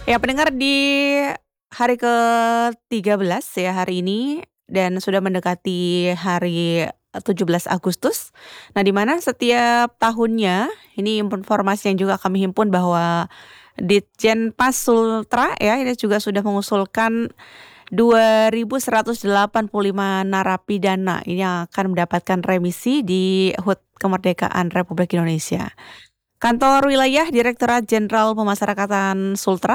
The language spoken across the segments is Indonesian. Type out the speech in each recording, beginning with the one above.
Ya pendengar di hari ke-13 ya hari ini dan sudah mendekati hari 17 Agustus. Nah, di mana setiap tahunnya ini informasi yang juga kami himpun bahwa Ditjen Pas Sultra ya ini juga sudah mengusulkan 2.185 narapidana ini yang akan mendapatkan remisi di HUT Kemerdekaan Republik Indonesia. Kantor Wilayah Direktorat Jenderal Pemasyarakatan Sultra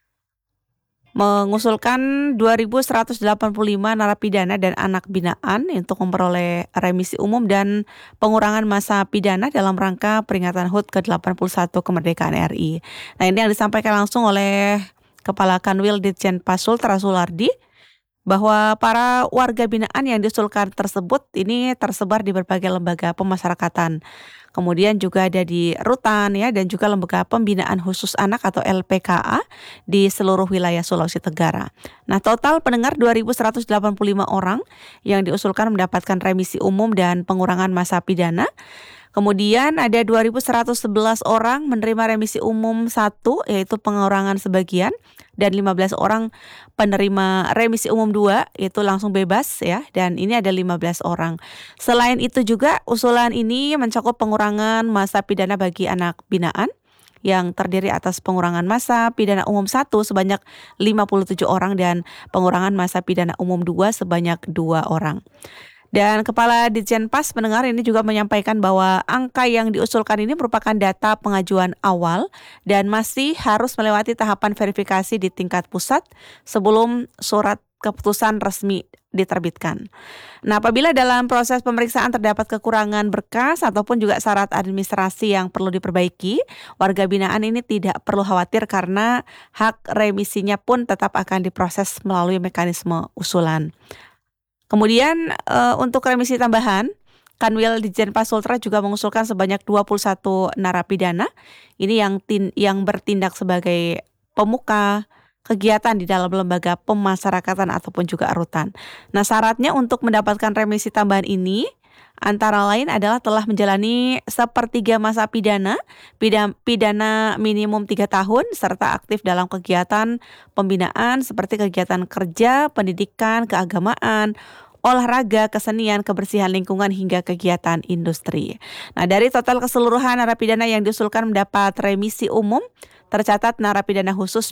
mengusulkan 2.185 narapidana dan anak binaan untuk memperoleh remisi umum dan pengurangan masa pidana dalam rangka peringatan HUT ke-81 kemerdekaan RI. Nah, ini yang disampaikan langsung oleh Kepala Kanwil Ditjen Pas Sultra Sulardi bahwa para warga binaan yang diusulkan tersebut ini tersebar di berbagai lembaga pemasyarakatan. Kemudian juga ada di rutan ya dan juga lembaga pembinaan khusus anak atau LPKA di seluruh wilayah Sulawesi Tenggara. Nah, total pendengar 2.185 orang yang diusulkan mendapatkan remisi umum dan pengurangan masa pidana. Kemudian ada 2.111 orang menerima remisi umum 1 yaitu pengurangan sebagian dan 15 orang penerima remisi umum 2 yaitu langsung bebas ya dan ini ada 15 orang. Selain itu juga usulan ini mencakup pengurangan masa pidana bagi anak binaan yang terdiri atas pengurangan masa pidana umum 1 sebanyak 57 orang dan pengurangan masa pidana umum 2 sebanyak 2 orang. Dan Kepala Ditjen Pas pendengar ini juga menyampaikan bahwa angka yang diusulkan ini merupakan data pengajuan awal dan masih harus melewati tahapan verifikasi di tingkat pusat sebelum surat keputusan resmi diterbitkan. Nah, apabila dalam proses pemeriksaan terdapat kekurangan berkas ataupun juga syarat administrasi yang perlu diperbaiki, warga binaan ini tidak perlu khawatir karena hak remisinya pun tetap akan diproses melalui mekanisme usulan. Kemudian untuk remisi tambahan, Kanwil Ditjen Pas Sultra juga mengusulkan sebanyak 21 narapidana. Ini yang bertindak sebagai pemuka kegiatan di dalam lembaga pemasyarakatan ataupun juga rutan. Nah, syaratnya untuk mendapatkan remisi tambahan ini antara lain adalah telah menjalani sepertiga masa pidana minimum 3 tahun, serta aktif dalam kegiatan pembinaan seperti kegiatan kerja, pendidikan, keagamaan, olahraga, kesenian, kebersihan lingkungan, hingga kegiatan industri. Nah, dari total keseluruhan narapidana yang diusulkan mendapat remisi umum, tercatat narapidana khusus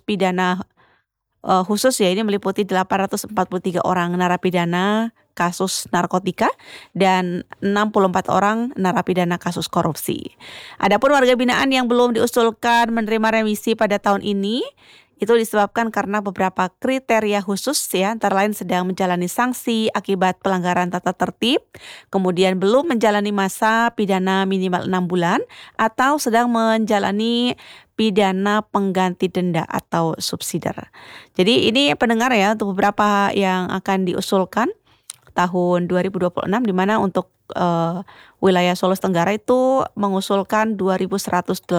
khusus ya ini meliputi 843 orang narapidana kasus narkotika dan 64 orang narapidana kasus korupsi. Adapun warga binaan yang belum diusulkan menerima remisi pada tahun ini itu disebabkan karena beberapa kriteria khusus ya, antara lain sedang menjalani sanksi akibat pelanggaran tata tertib, kemudian belum menjalani masa pidana minimal 6 bulan, atau sedang menjalani pidana pengganti denda atau subsidiar. Jadi ini pendengar ya untuk beberapa yang akan diusulkan tahun 2026 di mana untuk wilayah Sulawesi Tenggara itu mengusulkan 2.108